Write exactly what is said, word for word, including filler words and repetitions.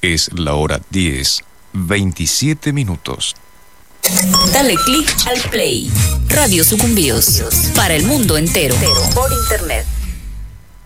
Es la hora diez, veintisiete minutos. Dale click al play. Radio Sucumbíos. Para el mundo entero. Por internet.